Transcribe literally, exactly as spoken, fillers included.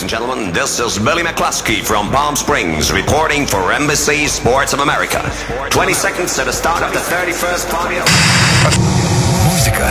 and gentlemen, this is Billy McCluskey from Palm Springs reporting for Embassy Sports of America. twenty seconds to the start of the thirty-first party.